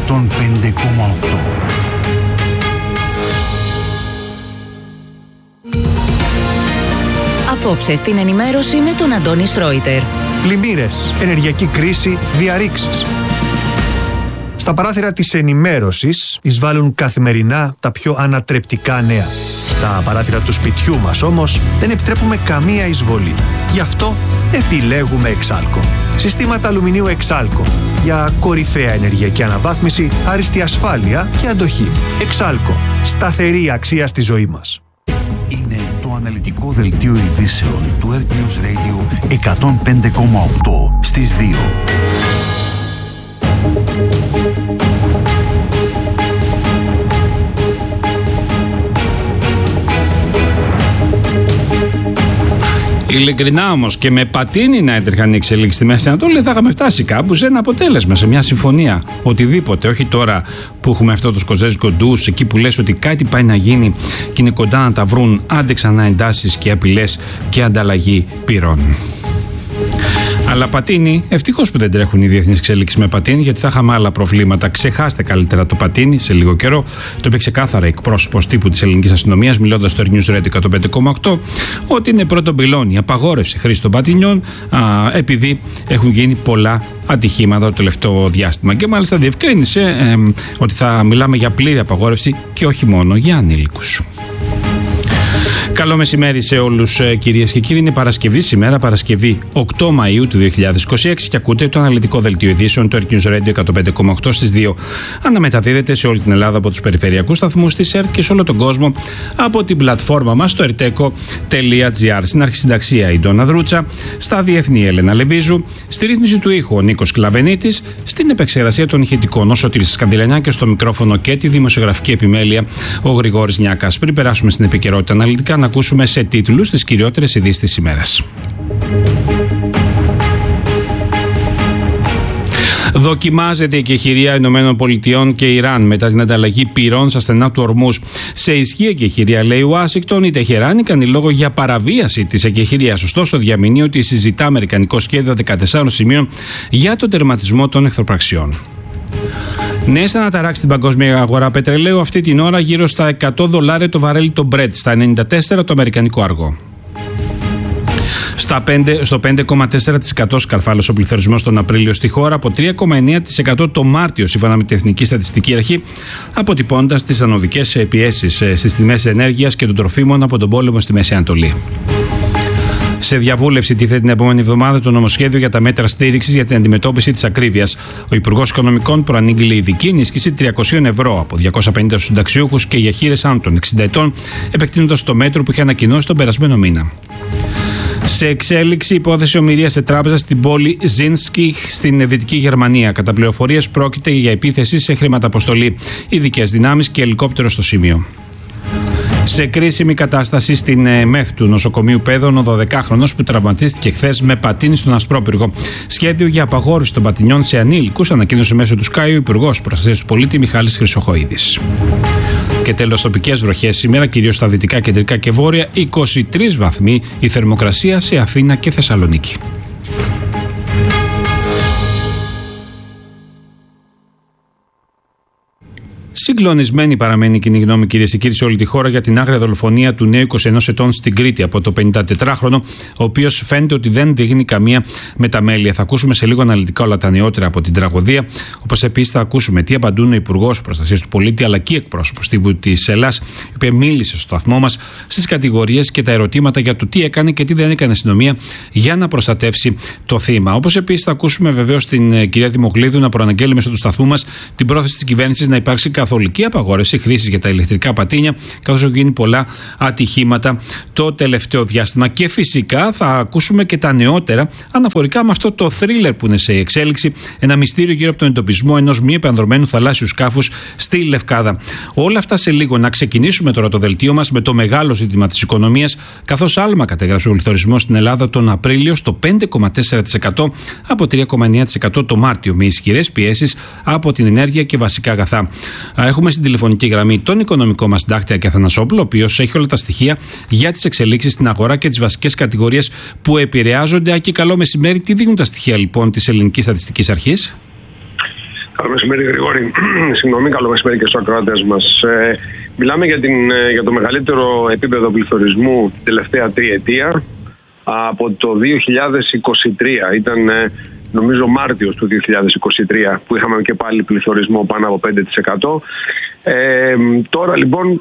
105,8. Απόψε στην ενημέρωση με τον Αντώνη Σρόιτερ. Πλημμύρες, ενεργειακή κρίση, διαρρήξεις. Στα παράθυρα της ενημέρωσης εισβάλλουν καθημερινά τα πιο ανατρεπτικά νέα. Στα παράθυρα του σπιτιού μας όμως δεν επιτρέπουμε καμία εισβολή. Γι' αυτό επιλέγουμε Εξάλκο. Συστήματα αλουμινίου Εξάλκο για κορυφαία ενεργειακή αναβάθμιση, άριστη ασφάλεια και αντοχή. Εξάλκο. Σταθερή αξία στη ζωή μας. Είναι το αναλυτικό δελτίο ειδήσεων του Earth News Radio 105,8 στις 2. Ειλικρινά όμως, και με πατίνι να έτρεχαν οι εξελίξεις στη Μέση Ανατολή, θα είχαμε φτάσει κάπου σε ένα αποτέλεσμα, σε μια συμφωνία. Οτιδήποτε. Όχι τώρα που έχουμε αυτό το σκοζέζικο ντους, εκεί που λες ότι κάτι πάει να γίνει και είναι κοντά να τα βρουν, άντε ξανά εντάσεις και απειλές και ανταλλαγή πυρών. Αλλά πατίνι, ευτυχώς που δεν τρέχουν οι διεθνείς εξέλιξεις με πατίνι, γιατί θα είχαμε άλλα προβλήματα. Ξεχάστε καλύτερα το πατίνι σε λίγο καιρό. Το είπε ξεκάθαρα εκπρόσωπος τύπου της ελληνικής αστυνομίας, μιλώντας στο News Radio 105,8, ότι είναι πρώτον πυλώνη η απαγόρευση χρήση των πατινιών, επειδή έχουν γίνει πολλά ατυχήματα το τελευταίο διάστημα. Και μάλιστα διευκρίνησε ότι θα μιλάμε για πλήρη απαγόρευση και όχι μόνο για ανήλικους. Καλό μεσημέρι σε όλους, κυρίες και κύριοι. Είναι Παρασκευή σήμερα, Παρασκευή 8 Μαΐου του 2026, και ακούτε το αναλυτικό δελτίο ειδήσεων του Earth News Radio 105,8 στις 2. Αναμεταδίδεται σε όλη την Ελλάδα από τους περιφερειακούς σταθμούς της ΕΡΤ και σε όλο τον κόσμο από την πλατφόρμα μας στο erteco.gr. Στην αρχισυνταξία η Ντόνα Δρούτσα, στα διεθνή Έλενα Λεβίζου, στη ρύθμιση του ήχου ο Νίκος Κλαβενίτης, στην επεξεργασία των ηχητικών ο Σωτήρης Σκανδηλενιά και στο μικρόφωνο και τη δημοσιογραφική επιμέλεια ο Γρηγόρης Νιάκας. Πριν περάσουμε στην επικαιρότητα αναλυτικά, να ακούσουμε σε τίτλους τις κυριότερες ειδήσεις της ημέρας. Δοκιμάζεται η εκεχηρία Ηνωμένων Πολιτειών και Ιράν μετά την ανταλλαγή πυρών στα στενά του Ορμούζ. Σε ισχύ εκεχηρία, λέει Ουάσιγκτον, η Τεχεράνη κάνει λόγο για παραβίαση της εκεχηρίας. Ωστόσο, διαμηνύει ότι συζητά αμερικανικό σχέδιο 14 σημείων για τον τερματισμό των εχθροπραξιών. Νέες αναταράξεις στην παγκόσμια αγορά πετρελαίου, αυτή την ώρα γύρω στα $100 το βαρέλι το Brent, στα 94 το αμερικανικό αργό. Στο 5,4% σκαρφάλωσε ο πληθωρισμός τον Απρίλιο στη χώρα, από 3,9% το Μάρτιο, σύμφωνα με την Εθνική Στατιστική Αρχή, αποτυπώντας τις ανωδικές πιέσεις στις τιμές ενέργειας και των τροφίμων από τον πόλεμο στη Μέση Ανατολή. Σε διαβούλευση τίθεται την επόμενη εβδομάδα το νομοσχέδιο για τα μέτρα στήριξης για την αντιμετώπιση της ακρίβειας. Ο Υπουργός Οικονομικών προανήγγειλε ειδική ενίσχυση 300 ευρώ από 250 στους συνταξιούχους και για χείρες άνω των 60 ετών, επεκτείνοντας το μέτρο που είχε ανακοινώσει τον περασμένο μήνα. Σε εξέλιξη υπόθεση ομηρίας σε τράπεζα στην πόλη Ζίνσκι στην Δυτική Γερμανία. Κατά πληροφορίες πρόκειται για επίθεση σε χρηματαποστολή. Ειδικές δυνάμεις και ελικόπτερο στο σημείο. Σε κρίσιμη κατάσταση στην ΜΕΘ του νοσοκομείου Πέδων, ο 12χρονος που τραυματίστηκε χθες με πατίνι στον Ασπρόπυργο. Σχέδιο για απαγόρευση των πατινιών σε ανήλικους ανακοίνωσε μέσω του ΣΚΑΙ ο Υπουργός Προστασίας του Πολίτη Μιχάλης Χρυσοχοΐδης. Και τέλος, τοπικές βροχές σήμερα, κυρίως στα δυτικά, κεντρικά και βόρεια. 23 βαθμοί η θερμοκρασία σε Αθήνα και Θεσσαλονίκη. Συγκλονισμένη παραμένει η κοινή γνώμη, κυρίες και κύριοι, σε όλη τη χώρα για την άγρια δολοφονία του νέου 21 ετών στην Κρήτη από το 54χρονο, ο οποίος φαίνεται ότι δεν δείχνει καμία μεταμέλεια. Θα ακούσουμε σε λίγο αναλυτικά όλα τα νεότερα από την τραγωδία, όπως επίσης θα ακούσουμε τι απαντούν ο Υπουργός Προστασίας του Πολίτη αλλά και εκπρόσωπος τύπου της Ελλάς, η οποία μίλησε στο σταθμό μας στις κατηγορίες και τα ερωτήματα για το τι έκανε και τι δεν έκανε η αστυνομία για να προστατεύσει το θύμα. Όπως επίσης θα ακούσουμε βεβαίως την κυρία Δημοκλίδου να προαναγγέλει μέσω του σταθμού μας την πρόθεση της κυβέρνησης να υπάρξει καθολική απαγόρευση χρήσης για τα ηλεκτρικά πατίνια, καθώς έχουν γίνει πολλά ατυχήματα το τελευταίο διάστημα. Και φυσικά θα ακούσουμε και τα νεότερα αναφορικά με αυτό το θρίλερ που είναι σε εξέλιξη, ένα μυστήριο γύρω από τον εντοπισμό ενός μη επανδρωμένου θαλάσσιου σκάφους στη Λευκάδα. Όλα αυτά σε λίγο. Να ξεκινήσουμε τώρα το δελτίο μας με το μεγάλο ζήτημα της οικονομίας, καθώς άλμα κατέγραψε ο πληθωρισμός στην Ελλάδα τον Απρίλιο στο 5,4% από 3,9% το Μάρτιο, με ισχυρές πιέσεις από την ενέργεια και βασικά αγαθά. Έχουμε στην τηλεφωνική γραμμή τον οικονομικό μας συντάκτη Άκη Αθανασόπουλο, ο οποίος έχει όλα τα στοιχεία για τις εξελίξεις στην αγορά και τις βασικές κατηγορίες που επηρεάζονται. Άκη, καλό μεσημέρι. Τι δείχνουν τα στοιχεία λοιπόν της Ελληνικής Στατιστικής Αρχής? Καλό μεσημέρι, Γρηγόρη. Συγγνώμη, καλό μεσημέρι και στους ακροατές μας. Μιλάμε για το μεγαλύτερο επίπεδο πληθωρισμού την τελευταία τριετία από το 2023. Ήταν νομίζω Μάρτιος του 2023 που είχαμε και πάλι πληθωρισμό πάνω από 5%. Τώρα λοιπόν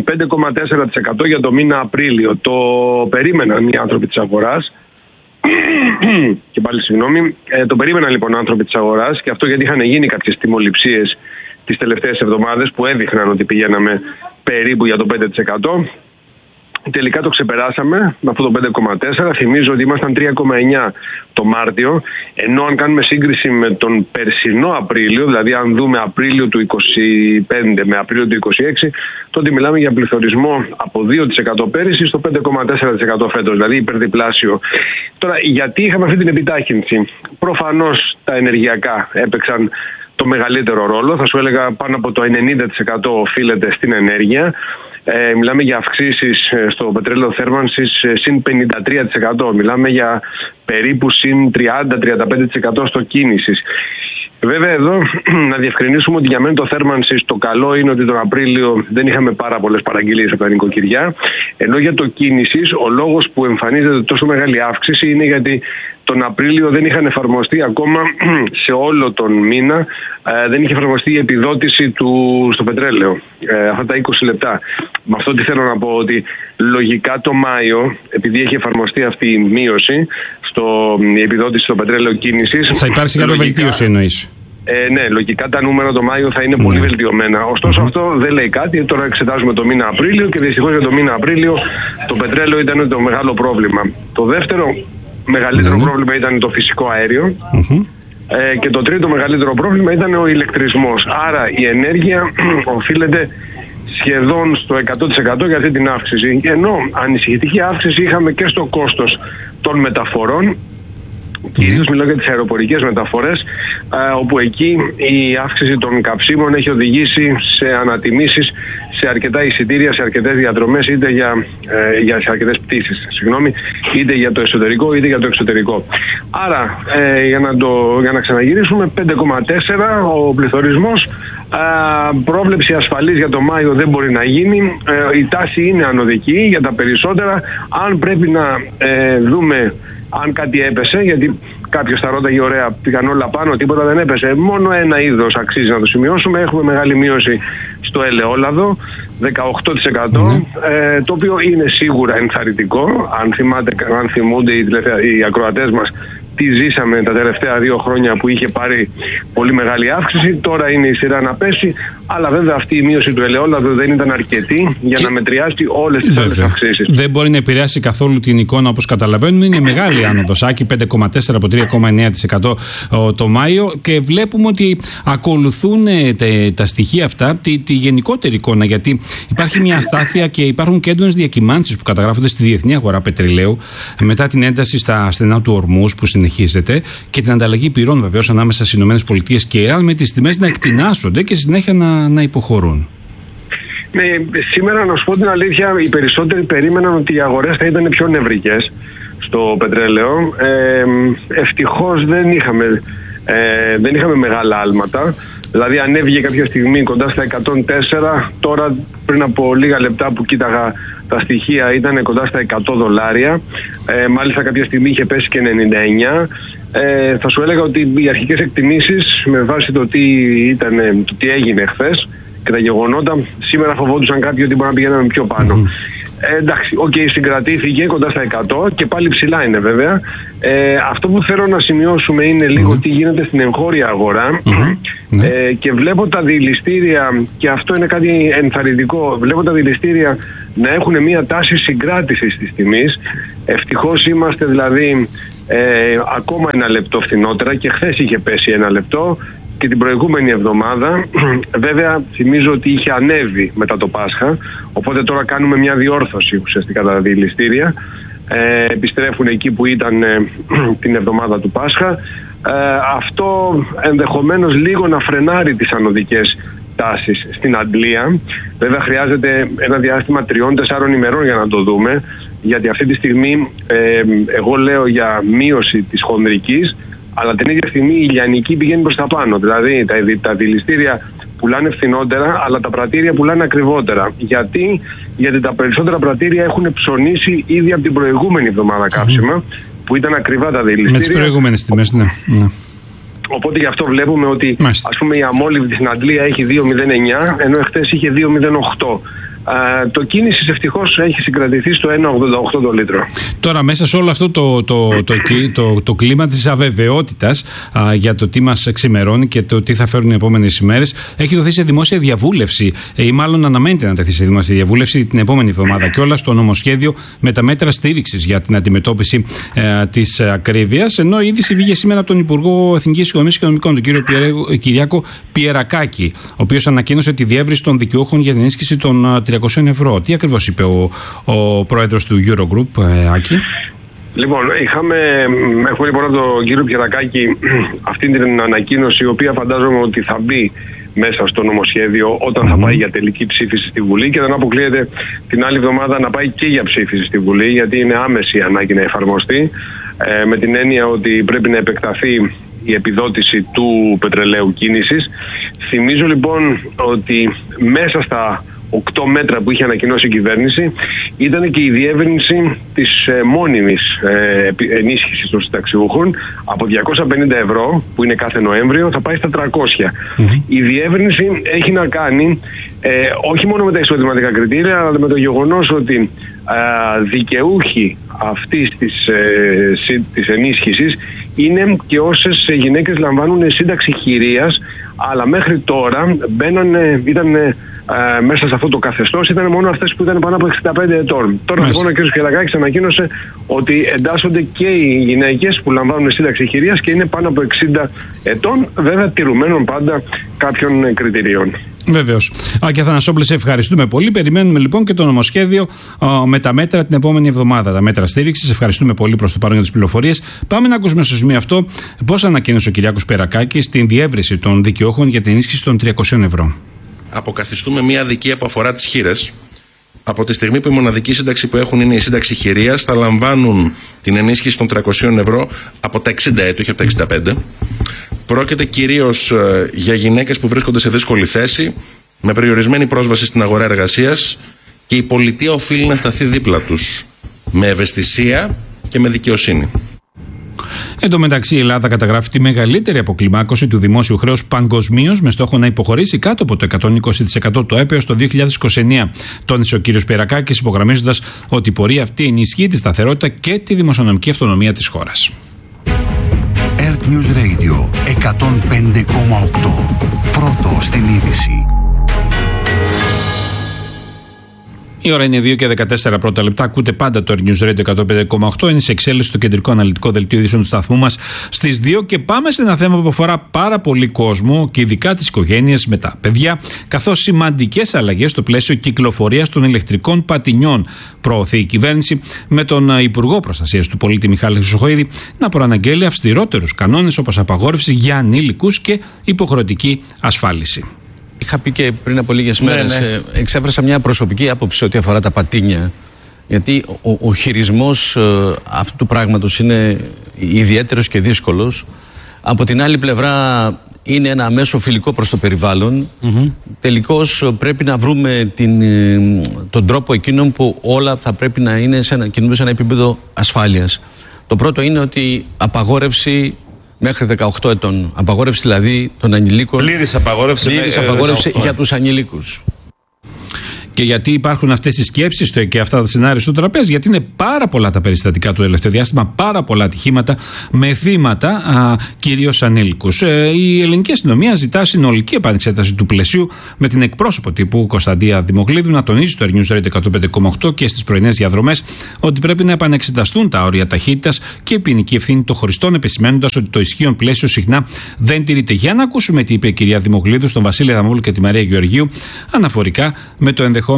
5,4% για το μήνα Απρίλιο. Το περίμεναν οι άνθρωποι της αγοράς. Και πάλι συγγνώμη. Το περίμεναν λοιπόν οι άνθρωποι της αγοράς, και αυτό γιατί είχαν γίνει κάποιες τιμοληψίες τις τελευταίες εβδομάδες που έδειχναν ότι πηγαίναμε περίπου για το 5%. Τελικά το ξεπεράσαμε με αυτό το 5,4. Θυμίζω ότι ήμασταν 3,9 το Μάρτιο, ενώ αν κάνουμε σύγκριση με τον περσινό Απρίλιο, δηλαδή αν δούμε Απρίλιο του 25 με Απρίλιο του 26, τότε μιλάμε για πληθωρισμό από 2% πέρυσι στο 5,4% φέτος, δηλαδή υπερδιπλάσιο. Τώρα, γιατί είχαμε αυτή την επιτάχυνση? Προφανώς τα ενεργειακά έπαιξαν το μεγαλύτερο ρόλο. Θα σου έλεγα πάνω από το 90% οφείλεται στην ενέργεια. Μιλάμε για αυξήσεις στο πετρέλαιο θέρμανσης συν 53%. Μιλάμε για περίπου συν 30-35% στο κίνησης. Βέβαια εδώ να διευκρινίσουμε ότι για μένα το θέρμανσης το καλό είναι ότι τον Απρίλιο δεν είχαμε πάρα πολλές παραγγελίες από τα νοικοκυριά, ενώ για το κίνησης ο λόγος που εμφανίζεται τόσο μεγάλη αύξηση είναι γιατί τον Απρίλιο δεν είχαν εφαρμοστεί ακόμα σε όλο τον μήνα, δεν είχε εφαρμοστεί η επιδότηση στο πετρέλαιο, αυτά τα 20 λεπτά. Με αυτό τι θέλω να πω, ότι λογικά το Μάιο, επειδή έχει εφαρμοστεί αυτή η μείωση η επιδότηση στο πετρέλαιο κίνησης, θα υπάρξει κάποια βελτίωση εννοείς? Ναι, λογικά τα νούμερα το Μάιο θα είναι πολύ βελτιωμένα. Ωστόσο αυτό δεν λέει κάτι. Τώρα εξετάζουμε το μήνα Απρίλιο και δυστυχώς για το μήνα Απρίλιο το πετρέλαιο ήταν το μεγάλο πρόβλημα. Το δεύτερο μεγαλύτερο πρόβλημα ήταν το φυσικό αέριο. Και το τρίτο μεγαλύτερο πρόβλημα ήταν ο ηλεκτρισμός. Άρα η ενέργεια οφείλεται σχεδόν στο 100% για αυτή την αύξηση. Ενώ ανησυχητική αύξηση είχαμε και στο κόστος των μεταφορών. Κυρίως μιλάω για τις αεροπορικές μεταφορές, όπου εκεί η αύξηση των καυσίμων έχει οδηγήσει σε ανατιμήσεις σε αρκετά εισιτήρια, σε αρκετές διαδρομές, είτε σε αρκετές πτήσεις, είτε για το εσωτερικό είτε για το εξωτερικό. Άρα, για να ξαναγυρίσουμε, 5,4 ο πληθωρισμός. Πρόβλεψη ασφαλής για το Μάιο δεν μπορεί να γίνει. Η τάση είναι ανωδική για τα περισσότερα. Αν πρέπει να δούμε αν κάτι έπεσε, γιατί κάποιος θα ρώταγε, ωραία, πήγαν όλα πάνω, τίποτα δεν έπεσε. Μόνο ένα είδος αξίζει να το σημειώσουμε. Έχουμε μεγάλη μείωση στο ελαιόλαδο, 18%, το οποίο είναι σίγουρα ενθαρρυντικό. Αν θυμούνται οι ακροατές μας τι ζήσαμε τα τελευταία 2 χρόνια που είχε πάρει πολύ μεγάλη αύξηση, τώρα είναι η σειρά να πέσει, αλλά βέβαια αυτή η μείωση του ελαιόλαδου δεν ήταν αρκετή για να μετριάσει όλες τις άλλες αυξήσεις. Δεν μπορεί να επηρεάσει καθόλου την εικόνα, όπως καταλαβαίνουμε. Είναι μεγάλη άνοδος, Άκη, 5,4 από 3,9% το Μάιο, και βλέπουμε ότι ακολουθούν τα στοιχεία αυτά τη γενικότερη εικόνα, γιατί υπάρχει μια αστάθεια και υπάρχουν και έντονες διακυμάνσεις που καταγράφονται στη διεθνή αγορά πετρελαίου μετά την ένταση στα στενά του Ορμούζ που συνεχίζεται και την ανταλλαγή πυρών βεβαίως ανάμεσα στις ΗΠΑ και Ιράν, με τις τιμές να εκτινάσσονται και συνέχεια να υποχωρούν. Ναι, σήμερα να σου πω την αλήθεια, οι περισσότεροι περίμεναν ότι οι αγορές θα ήταν πιο νευρικές στο πετρέλαιο. Ευτυχώς δεν είχαμε μεγάλα άλματα. Δηλαδή ανέβηκε κάποια στιγμή κοντά στα 104, τώρα πριν από λίγα λεπτά που κοίταγα τα στοιχεία ήταν κοντά στα $100. Μάλιστα κάποια στιγμή είχε πέσει και 99. Θα σου έλεγα ότι οι αρχικές εκτιμήσεις με βάση το τι έγινε χθες και τα γεγονότα, σήμερα φοβόντουσαν κάποιοι ότι μπορεί να πηγαίναμε πιο πάνω. Εντάξει, συγκρατήθηκε κοντά στα 100 και πάλι ψηλά είναι βέβαια. Αυτό που θέλω να σημειώσουμε είναι λίγο τι γίνεται στην εγχώρια αγορά. Και βλέπω τα διηλιστήρια, και αυτό είναι κάτι ενθαρρυντικό, βλέπω τα διηλιστήρια να έχουν μια τάση συγκράτησης της τιμής. Ευτυχώς είμαστε δηλαδή ακόμα 1 λεπτό φθηνότερα, και χθες είχε πέσει 1 λεπτό και την προηγούμενη εβδομάδα. Βέβαια θυμίζω ότι είχε ανέβει μετά το Πάσχα, οπότε τώρα κάνουμε μια διόρθωση ουσιαστικά τα διηλιστήρια. Επιστρέφουν εκεί που ήταν την εβδομάδα του Πάσχα. Αυτό ενδεχομένως λίγο να φρενάρει τις ανωδικές τάσεις στην Αντλία. Βέβαια χρειάζεται ένα διάστημα 3-4 ημερών για να το δούμε, γιατί αυτή τη στιγμή εγώ λέω για μείωση της χονδρικής, αλλά την ίδια στιγμή η λιανική πηγαίνει προς τα πάνω. Δηλαδή τα δηληστήρια πουλάνε φθηνότερα, αλλά τα πρατήρια πουλάνε ακριβότερα. Γιατί τα περισσότερα πρατήρια έχουν ψωνίσει ήδη από την προηγούμενη εβδομάδα καύσιμα, που ήταν ακριβά τα δηληστήρια. Με τις προηγούμενες τιμές, ναι. Οπότε γι' αυτό βλέπουμε ότι ας πούμε η αμόλυβδη στην Αντλία έχει 2,09, ενώ εχθές είχε 2,08. Το κίνησης ευτυχώς έχει συγκρατηθεί στο 1,88 το λίτρο. Τώρα μέσα σε όλο αυτό το κλίμα της αβεβαιότητας για το τι μας ξημερώνει και το τι θα φέρουν οι επόμενες ημέρες, έχει δοθεί σε δημόσια διαβούλευση ή μάλλον αναμένεται να τεθεί σε δημόσια διαβούλευση την επόμενη εβδομάδα κιόλας το νομοσχέδιο με τα μέτρα στήριξης για την αντιμετώπιση της ακρίβειας, ενώ η είδηση βγήκε σήμερα από τον Υπουργό Εθνικής Οικονομίας και Οικονομικών, τον κύριο Κυριάκο Πιερακάκη, ο οποίος ανακοίνωσε τη διεύρυνση των δικαιούχων για την ενίσχυση των 300 ευρώ. Τι ακριβώς είπε ο πρόεδρος του Eurogroup, Άκη? Λοιπόν, έχουμε λοιπόν από τον κύριο Πιερακάκη αυτή την ανακοίνωση, η οποία φαντάζομαι ότι θα μπει μέσα στο νομοσχέδιο όταν θα πάει για τελική ψήφιση στη Βουλή, και δεν αποκλείεται την άλλη εβδομάδα να πάει και για ψήφιση στη Βουλή, γιατί είναι άμεση ανάγκη να εφαρμοστεί, με την έννοια ότι πρέπει να επεκταθεί η επιδότηση του πετρελαίου κίνησης. Θυμίζω λοιπόν ότι μέσα στα 8 μέτρα που είχε ανακοινώσει η κυβέρνηση ήταν και η διεύρυνση της μόνιμης ενίσχυσης των συνταξιούχων από 250 ευρώ, που είναι κάθε Νοέμβριο, θα πάει στα 300. Η διεύρυνση έχει να κάνει όχι μόνο με τα εισοδηματικά κριτήρια, αλλά με το γεγονός ότι δικαιούχοι αυτής της ενίσχυσης είναι και όσες γυναίκες λαμβάνουν σύνταξη χειρίας, αλλά μέχρι τώρα ήταν μέσα σε αυτό το καθεστώς ήταν μόνο αυτές που ήταν πάνω από 65 ετών. Τώρα λοιπόν ο κ. Πιερακάκης ανακοίνωσε ότι εντάσσονται και οι γυναίκες που λαμβάνουν σύνταξη χειρίας και είναι πάνω από 60 ετών, βέβαια τηρουμένων πάντα κάποιων κριτηρίων. Βεβαίως. Άκη Αθανασόπουλε, σε ευχαριστούμε πολύ. Περιμένουμε λοιπόν και το νομοσχέδιο με τα μέτρα την επόμενη εβδομάδα. Τα μέτρα στήριξης. Ευχαριστούμε πολύ προς το παρόν για τις πληροφορίες. Πάμε να ακούσουμε στο σημείο αυτό πώς ανακοίνωσε ο Κυριάκος Πιερακάκης στην διεύρυνση των δικαιούχων για την ενίσχυση των 300 ευρώ. Αποκαθιστούμε μια αδικία που αφορά τις χήρες. Από τη στιγμή που η μοναδική σύνταξη που έχουν είναι η σύνταξη χειρίας, θα λαμβάνουν την ενίσχυση των 300 ευρώ από τα 60 έτη, όχι από τα 65. Πρόκειται κυρίως για γυναίκες που βρίσκονται σε δύσκολη θέση, με περιορισμένη πρόσβαση στην αγορά εργασίας, και η πολιτεία οφείλει να σταθεί δίπλα τους, με ευαισθησία και με δικαιοσύνη. Εν τω μεταξύ, η Ελλάδα καταγράφει τη μεγαλύτερη αποκλιμάκωση του δημόσιου χρέους παγκοσμίως, με στόχο να υποχωρήσει κάτω από το 120% το έπεος το 2029. Τόνισε ο κ. Πιερακάκης, υπογραμμίζοντας ότι η πορεία αυτή ενισχύει τη σταθερότητα και τη δημοσιονομική αυτονομία της χώρας. Earth News Radio 105,8. Πρώτο στην είδηση. Η ώρα είναι 2 και 14 πρώτα λεπτά. Ακούτε πάντα το News Radio 105,8. Είναι σε εξέλιξη το κεντρικό αναλυτικό δελτίο ειδήσεων του σταθμού μας στις 2. Και πάμε σε ένα θέμα που αφορά πάρα πολύ κόσμο και ειδικά τις οικογένειες με τα παιδιά, καθώς σημαντικές αλλαγές στο πλαίσιο κυκλοφορίας των ηλεκτρικών πατινιών προωθεί η κυβέρνηση, με τον Υπουργό Προστασίας του Πολίτη Μιχάλη Χρυσοχοΐδη να προαναγγέλει αυστηρότερους κανόνες, όπως απαγόρευση για ανήλικους και υποχρεωτική ασφάλιση. Είχα πει και πριν από λίγες μέρες, εξέφρασα μια προσωπική άποψη ό,τι αφορά τα πατίνια, γιατί ο χειρισμός αυτού του πράγματος είναι ιδιαίτερος και δύσκολος. Από την άλλη πλευρά είναι ένα μέσο φιλικό προς το περιβάλλον. Τελικώς πρέπει να βρούμε τον τρόπο εκείνον που όλα θα πρέπει να είναι κινούμε σε ένα επίπεδο ασφάλειας. Το πρώτο είναι ότι απαγόρευση μέχρι 18 ετών. Απαγόρευση δηλαδή των ανηλίκων. Πλήρης απαγόρευση για τους ανηλίκους. Και γιατί υπάρχουν αυτές οι σκέψεις και αυτά τα σενάρια στο τραπέζι? Γιατί είναι πάρα πολλά τα περιστατικά του τελευταίου διάστημα, πάρα πολλά ατυχήματα με θύματα κυρίως ανήλικους. Η ελληνική αστυνομία ζητά συνολική επανεξέταση του πλαισίου, με την εκπρόσωπο τύπου Κωνσταντία Δημοκλίδου να τονίζει στο News Radio 105,8 και στις πρωινές διαδρομές ότι πρέπει να επανεξεταστούν τα όρια ταχύτητας και η ποινική ευθύνη των χρηστών, επισημαίνοντας ότι το ισχύον πλαίσιο συχνά δεν τηρείται. Για να ακούσουμε τι είπε η κυρία Δημοκλίδου στον Βασίλη Αδαμόπουλο και τη Μαρία Γεωργίου αναφορικά με το ενδεχόμενο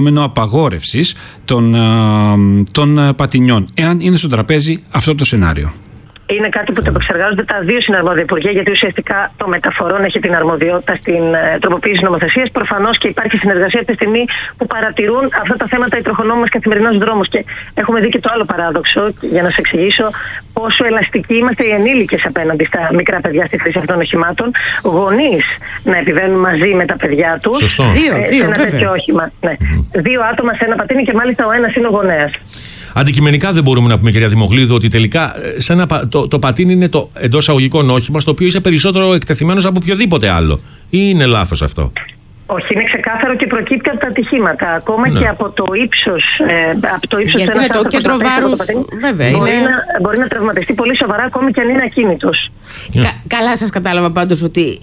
απαγόρευσης των πατινιών, εάν είναι στο τραπέζι αυτό το σενάριο. είναι κάτι που το επεξεργάζονται τα δύο συναρμόδια υπουργεία, γιατί ουσιαστικά το μεταφορών έχει την αρμοδιότητα στην τροποποίηση νομοθεσίας. Προφανώς και υπάρχει συνεργασία από τη στιγμή που παρατηρούν αυτά τα θέματα οι τροχονόμοι μας καθημερινώς δρόμους. Και έχουμε δει και το άλλο παράδοξο, για να σας εξηγήσω πόσο ελαστικοί είμαστε οι ενήλικες απέναντι στα μικρά παιδιά στη χρήση αυτών των οχημάτων. Γονείς να επιβαίνουν μαζί με τα παιδιά τους σε ένα τέτοιο όχημα. Ναι. Δύο άτομα σε ένα πατίνι και μάλιστα ο ένας είναι ο γονέας. Αντικειμενικά δεν μπορούμε να πούμε, κυρία Δημοκλίδου, ότι τελικά το πατίνι είναι το εντός εισαγωγικών όχημα στο οποίο είσαι περισσότερο εκτεθειμένος από οποιοδήποτε άλλο. Ή είναι λάθος αυτό? Όχι, είναι ξεκάθαρο και προκύπτει από τα ατυχήματα. Ακόμα και από το ύψος. Γιατί είναι το κέντρο βάρους, βέβαια. Μπορεί να τραυματιστεί πολύ σοβαρά, ακόμη και αν είναι ακίνητος. Καλά, σας κατάλαβα πάντως ότι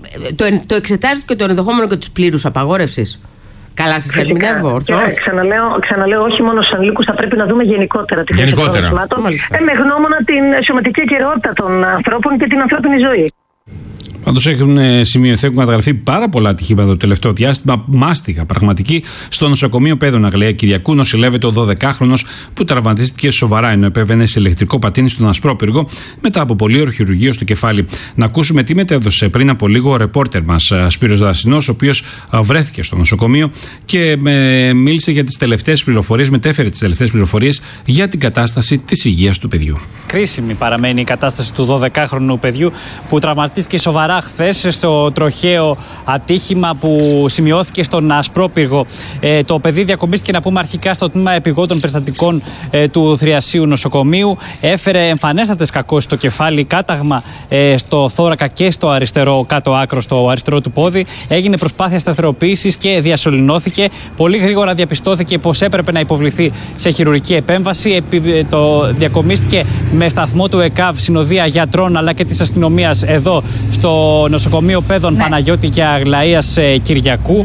το εξετάζετε και το ενδεχόμενο και της πλήρους απαγόρευσης. Καλά, σας ερμηνεύω, ορθώς. Ξαναλέω, όχι μόνο στους ανηλίκους, θα πρέπει να δούμε γενικότερα τη θέση των οχημάτων. Με γνώμονα την σωματική ακεραιότητα των ανθρώπων και την ανθρώπινη ζωή. Πάντως έχουν καταγραφεί πάρα πολλά ατυχήματα το τελευταίο διάστημα. Μάστιγα πραγματική. Στο νοσοκομείο Πέδων Αγλαία Κυριακού νοσηλεύεται ο 12χρονος που τραυματίστηκε σοβαρά ενώ επέβαινε σε ηλεκτρικό πατίνι στον Ασπρόπυργο μετά από πολύωρο χειρουργείο στο κεφάλι. Να ακούσουμε τι μετέδωσε πριν από λίγο ο ρεπόρτερ μας Σπύρος Δρασινός, ο οποίος βρέθηκε στο νοσοκομείο και μίλησε για τις τελευταίες πληροφορίες, μετέφερε τις τελευταίες πληροφορίες για την κατάσταση της υγείας του παιδιού. Κρίσιμη παραμένει η κατάσταση του 12χρονου παιδιού που τραυματίστηκε σοβαρά χθες στο τροχαίο ατύχημα που σημειώθηκε στον Ασπρόπυργο. Το παιδί διακομίστηκε, να πούμε, αρχικά στο τμήμα επιγόντων περιστατικών του Θριασίου νοσοκομείου. Έφερε εμφανέστατες κακώσεις στο κεφάλι, κάταγμα στο θώρακα και στο αριστερό κάτω άκρο, στο αριστερό του πόδι. Έγινε προσπάθεια σταθεροποίησης και διασωληνώθηκε. Πολύ γρήγορα διαπιστώθηκε πως έπρεπε να υποβληθεί σε χειρουργική επέμβαση. Το διακομίστηκε με σταθμό του ΕΚΑΒ, συνοδεία γιατρών αλλά και της αστυνομίας εδώ στο νοσοκομείο Πέδων Παναγιώτη και Αγλαΐας Κυριακού.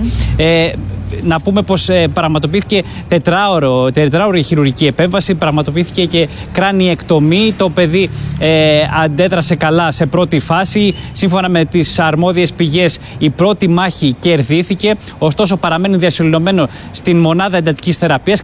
Να πούμε πως πραγματοποιήθηκε τετράωρη χειρουργική επέμβαση, πραγματοποιήθηκε και κράνιεκτομή. Το παιδί αντέδρασε καλά σε πρώτη φάση. Σύμφωνα με τις αρμόδιες πηγές, η πρώτη μάχη κερδίθηκε, ωστόσο παραμένει διασωληνωμένο στην μονάδα εντατικής θεραπείας.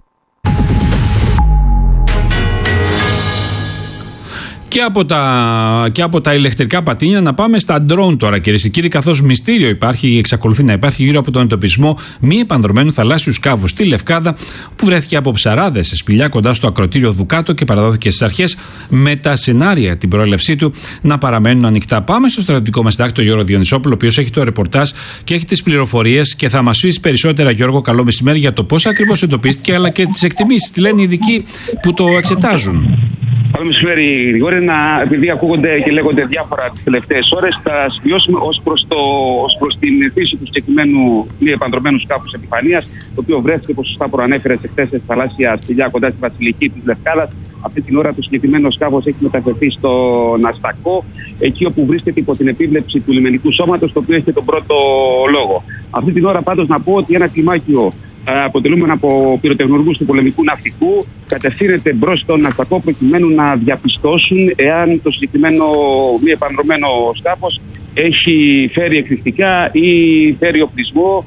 Και από τα ηλεκτρικά πατίνια να πάμε στα ντρόουν τώρα, κυρίες και κύριοι, καθώς μυστήριο εξακολουθεί να υπάρχει γύρω από τον εντοπισμό μη επανδρομένου θαλάσσιου σκάφου στη Λευκάδα, που βρέθηκε από ψαράδες σε σπηλιά κοντά στο ακροτήριο Δουκάτο και παραδόθηκε στις αρχές, με τα σενάρια την προέλευσή του να παραμένουν ανοιχτά. Πάμε στο στρατιωτικό μας συντάκτη, τον Γιώργο Διονυσόπουλο, ο οποίος έχει το ρεπορτάζ και έχει τις πληροφορίες και θα μας πει περισσότερα, Γιώργο, καλό μεσημέρι, για το πώς ακριβώς εντοπίστηκε αλλά και τις εκτιμήσεις. Τι λένε οι ειδικοί που το εξετάζουν. Καλό μεσημέρι, Γρηγόρη. Επειδή ακούγονται και λέγονται διάφορα τις τελευταίες ώρες, θα σημειώσουμε ως προς την φύση του συγκεκριμένου μη επανδρομένου σκάφους Επιφανίας, το οποίο βρέθηκε, όπως σωστά προανέφερε, σε θαλάσσια σπηλιά κοντά στη Βασιλική της Λευκάδας. Αυτή την ώρα το συγκεκριμένο σκάφος έχει μεταφερθεί στον Αστακό, εκεί όπου βρίσκεται υπό την επίβλεψη του λιμενικού σώματος, το οποίο έχει τον πρώτο λόγο. Αυτή την ώρα πάντως να πω ότι ένα κλιμάκιο αποτελούμενο από πυροτεχνουργούς του πολεμικού ναυτικού κατευθύνεται μπρος στον Αστακό προκειμένου να διαπιστώσουν εάν το συγκεκριμένο μη επανδρομένο σκάφος έχει φέρει εκρηκτικά ή φέρει οπλισμό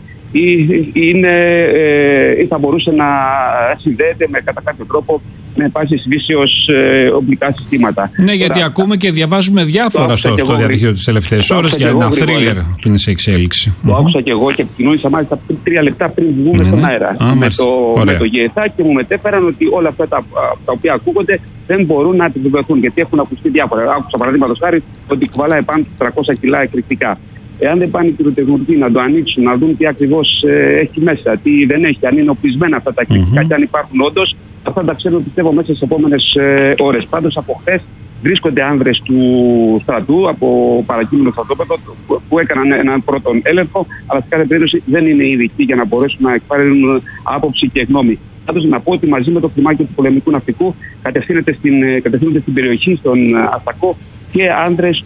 ή θα μπορούσε να συνδέεται κατά κάποιο τρόπο με πάσης φύσεως οπλικά συστήματα. Ναι, γιατί ακούμε και διαβάζουμε διάφορα στο διαδίκτυο τις τελευταίες ώρες για ένα θρίλερ που είναι σε εξέλιξη. Το άκουσα και εγώ και επικοινώνησα μάλιστα 3 λεπτά πριν βγούμε στον αέρα με το ΓΕΘΑ και μου μετέφεραν ότι όλα αυτά τα οποία ακούγονται δεν μπορούν να επιβεβαιωθούν, γιατί έχουν ακουστεί διάφορα. Άκουσα παραδείγματος χάρη ότι κουβαλάει πάνω 300 κιλά εκρηκτικά. Εάν δεν πάνε οι πυροτεχνουργοί να το ανοίξουν, να δουν τι ακριβώς έχει μέσα, τι δεν έχει, αν είναι οπλισμένα αυτά τα εκρηκτικά και αν υπάρχουν όντως, αυτά τα ξέρουμε, πιστεύω, μέσα στις επόμενες ώρες. Πάντως από χθες βρίσκονται άνδρες του στρατού από παρακείμενο στρατόπεδο που έκαναν έναν πρώτον έλεγχο, αλλά σε κάθε περίπτωση δεν είναι ειδικοί για να μπορέσουν να εκφέρουν άποψη και γνώμη. Πάντως να πω ότι μαζί με το κλιμάκιο του πολεμικού ναυτικού κατευθύνεται στην περιοχή, στον Αστακό, και άνδρες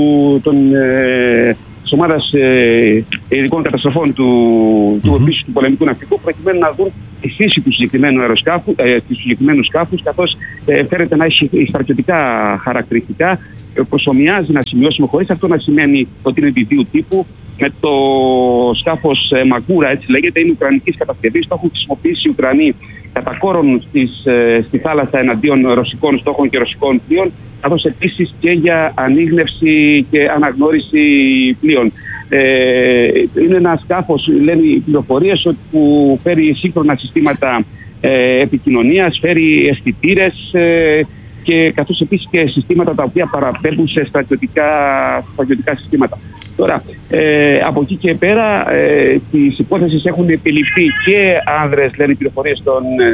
της ομάδας ειδικών καταστροφών επίσης του πολεμικού ναυτικού, προκειμένου να δουν τη φύση του συγκεκριμένου σκάφους, καθώς φέρεται να έχει στρατιωτικά χαρακτηριστικά, προσομοιάζει, να σημειώσουμε, χωρίς αυτό να σημαίνει ότι είναι διδίου τύπου, με το σκάφος Μαγκούρα, έτσι λέγεται, είναι ουκρανικής κατασκευής. Το έχουν χρησιμοποιήσει οι Ουκρανοί κατά κόρον στη θάλασσα εναντίον ρωσικών στόχων και ρωσικών πλοίων, καθώς επίσης και για ανίγνευση και αναγνώριση πλοίων. Είναι ένα σκάφος, λένε οι πληροφορίες, που φέρει σύγχρονα συστήματα επικοινωνίας, φέρει αισθητήρες και καθώς επίσης και συστήματα τα οποία παραπέμπουν σε στρατιωτικά συστήματα. Τώρα, από εκεί και πέρα, τις υπόθεσεις έχουν επιληφθεί και άνδρες, λένε οι πληροφορίες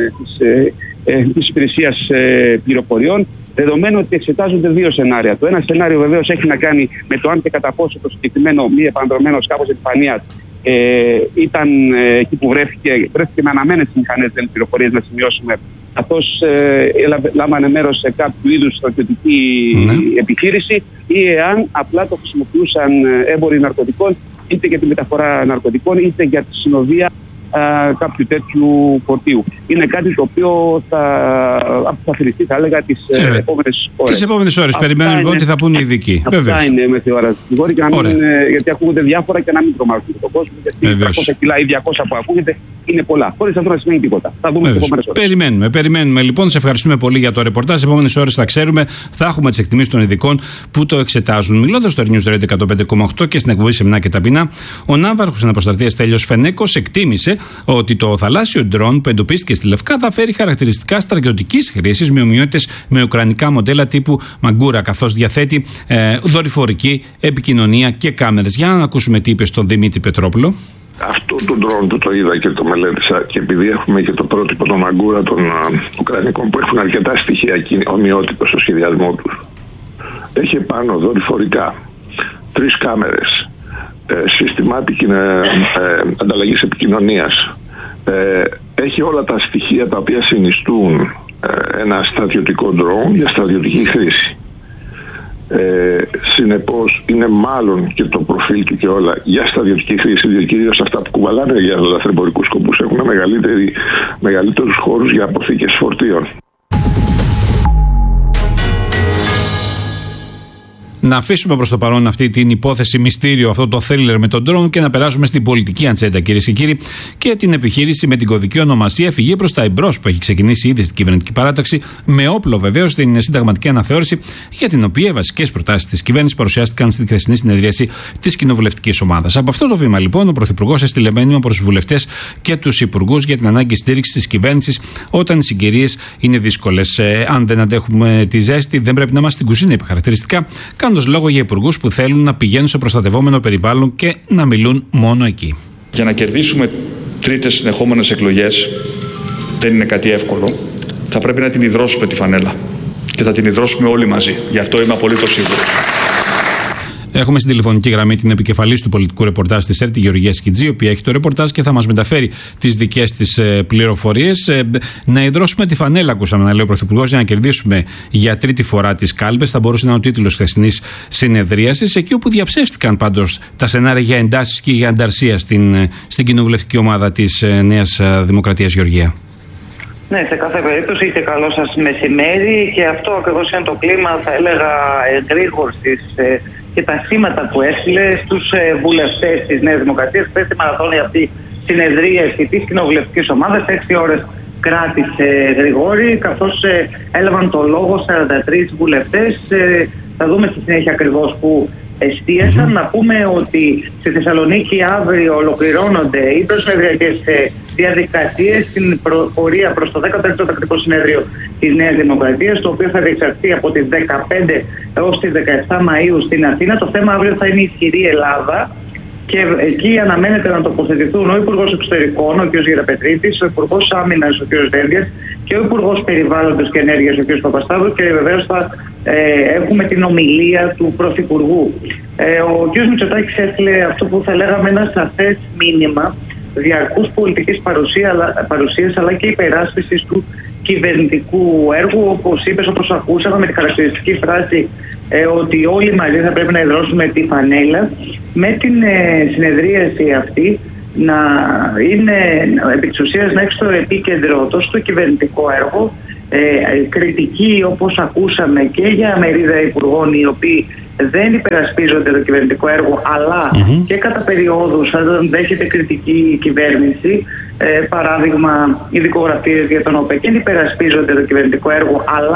της υπηρεσίας πληροφοριών, δεδομένου ότι εξετάζονται δύο σενάρια. Το ένα σενάριο βεβαίως έχει να κάνει με το αν και κατά πόσο το συγκεκριμένο μη επανδρομένο σκάφος επιφανείας ήταν εκεί που βρέθηκε με αναμένες μηχανές, δεν πληροφορίες να σημειώσουμε, καθώς λάμβανε μέρος σε κάποιο είδους στρατιωτική επιχείρηση, ή εάν απλά το χρησιμοποιούσαν έμποροι ναρκωτικών, είτε για τη μεταφορά ναρκωτικών είτε για τη συνοδεία κάποιου τέτοιου φορτίου. Είναι κάτι το οποίο θα αφηρηθεί, θα έλεγα, τις επόμενες ώρες. Τις επόμενες ώρες. Περιμένουμε λοιπόν τι θα πούνε οι ειδικοί. Αυτά είναι μεθεώρας. Γιατί ακούγονται διάφορα και να μην τρομάζουν τον κόσμο. Γιατί 300 κιλά ή 200 που ακούγεται είναι πολλά. Χωρίς αυτό να σημαίνει τίποτα. Θα δούμε τις επόμενες ώρες. Περιμένουμε λοιπόν. Σε ευχαριστούμε πολύ για το ρεπορτάζ. Τις επόμενες ώρες θα ξέρουμε, θα έχουμε τις εκτιμήσεις των ειδικών που το εξετάζουν. Μιλώντας στο News Radio 105,8 και στην εκπομπή Σεμνά και Ταπεινά, ο ναύαρχος αναποστρατείας Στέλιος Φενέκος εκτίμησε ότι το θαλάσσιο ντρόν που εντοπίστηκε στη Λευκάδα φέρει χαρακτηριστικά στρατιωτικής χρήσης με ομοιότητες με ουκρανικά μοντέλα τύπου Μαγκούρα, καθώς διαθέτει δορυφορική επικοινωνία και κάμερες. Για να ακούσουμε τι είπε στον Δημήτρη Πετρόπουλο. Αυτό το ντρόν που το είδα και το μελέτησα, και επειδή έχουμε και το πρότυπο των Μαγκούρα των Ουκρανικών που έχουν αρκετά στοιχεία ομοιότητα στο σχεδιασμό τους, έχει πάνω δορυφορικά 3 κάμερες, σύστημα ανταλλαγής επικοινωνίας, έχει όλα τα στοιχεία τα οποία συνιστούν ένα στρατιωτικό ντρόν για στρατιωτική χρήση. Συνεπώς είναι μάλλον και το προφίλ του και όλα για στρατιωτική χρήση, διότι κυρίως αυτά που κουβαλάνε για λαθρεμπορικούς σκοπούς έχουν μεγαλύτερους χώρους για αποθήκες φορτίων. Να αφήσουμε προς το παρόν αυτή την υπόθεση μυστήριο, αυτό το θρίλερ με τον ντρόν, και να περάσουμε στην πολιτική ατζέντα, κυρίες και κύριοι, και την επιχείρηση με την κωδική ονομασία Φυγή προς τα εμπρός, που έχει ξεκινήσει ήδη στην κυβερνητική παράταξη, με όπλο βεβαίως την συνταγματική αναθεώρηση, για την οποία οι βασικές προτάσεις της κυβέρνησης παρουσιάστηκαν στη χθεσινή συνεδρίαση της κοινοβουλευτικής ομάδας. Από αυτό το βήμα, λοιπόν, ο Πρωθυπουργός έστειλε μήνυμα προς τους βουλευτές και τους υπουργούς για την ανάγκη στήριξης της κυβέρνησης όταν οι συγκυρίες είναι δύσκολες. Αν δεν αντέχουμε τη ζέστη, δεν πρέπει να είμαστε στην κουζίνα, είπε χαρακτηριστικά, κάνοντας λόγο για υπουργούς που θέλουν να πηγαίνουν σε προστατευόμενο περιβάλλον και να μιλούν μόνο εκεί. Για να κερδίσουμε τρίτες συνεχόμενες εκλογές δεν είναι κάτι εύκολο. Θα πρέπει να την υδρώσουμε τη φανέλα και θα την υδρώσουμε όλοι μαζί. Γι' αυτό είμαι απολύτως σίγουρος. Έχουμε στην τηλεφωνική γραμμή την επικεφαλής του πολιτικού ρεπορτάζ της ΕΡΤ, τη Γεωργία Σκιτζή, η οποία έχει το ρεπορτάζ και θα μας μεταφέρει τις δικές της πληροφορίες. Να υδρώσουμε τη φανέλα, ακούσαμε να λέει ο Πρωθυπουργός, για να κερδίσουμε για τρίτη φορά τις κάλπες. Θα μπορούσε να είναι ο τίτλος χθεσινής συνεδρίασης, εκεί όπου διαψεύστηκαν πάντως τα σενάρια για εντάσεις και για ανταρσία στην κοινοβουλευτική ομάδα της Νέας Δημοκρατίας, Γεωργία. Ναι, σε κάθε περίπτωση και καλό σας μεσημέρι, και αυτό ακριβώς είναι το κλίμα, θα έλεγα, εγρήγορσης και τα σήματα που έστειλε στους βουλευτές της Νέας Δημοκρατίας. Χθες στη μαραθώνια αυτή συνεδρίαση της κοινοβουλευτικής ομάδας, 6 ώρες κράτησε, Γρηγόρη, καθώς έλαβαν το λόγο 43 βουλευτές. Θα δούμε στη συνέχεια ακριβώς που εστίασαν. Να πούμε ότι στη Θεσσαλονίκη αύριο ολοκληρώνονται οι προσυνεδριακές διαδικασίες στην πορεία προς το 16ο τακτικό συνέδριο της Νέας Δημοκρατίας, το οποίο θα διεξαχθεί από τις 15 έως τις 17 Μαΐου στην Αθήνα. Το θέμα αύριο θα είναι η ισχυρή Ελλάδα, και εκεί αναμένεται να τοποθετηθούν ο Υπουργός Εξωτερικών, ο κ. Γεραπετρίτης, ο Υπουργός Άμυνας, ο κ. Δένδιας, και ο Υπουργός Περιβάλλοντος και Ενέργειας, ο κ. Παπασταύρου, και βεβαίως θα έχουμε την ομιλία του Πρωθυπουργού. Ο κ. Μητσοτάκης έστειλε αυτό που θα λέγαμε ένα σαφές μήνυμα διαρκούς πολιτικής παρουσίας, αλλά και υπεράσπισης του κυβερνητικού έργου, όπως είπες, όπως ακούσαμε, με τη χαρακτηριστική φράση ότι όλοι μαζί θα πρέπει να υδρώσουμε τη φανέλα. Με την συνεδρίαση αυτή να είναι επί της ουσίας να έχει στο επίκεντρο τόσο το κυβερνητικό έργο, κριτική όπως ακούσαμε και για μερίδα υπουργών οι οποίοι δεν υπερασπίζονται το κυβερνητικό έργο, αλλά και κατά περιόδους όταν δέχεται κριτική η κυβέρνηση, παράδειγμα ειδικογραφίες για τον ΟΠΕ, και υπερασπίζονται το κυβερνητικό έργο, αλλά